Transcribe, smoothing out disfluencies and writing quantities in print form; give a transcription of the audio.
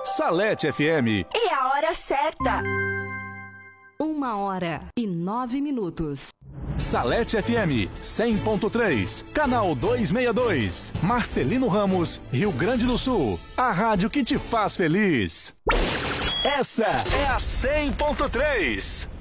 Salete FM. É a hora certa. 1h09. Salete FM 100.3, canal 262, Marcelino Ramos, Rio Grande do Sul. A rádio que te faz feliz. Essa é a 100.3.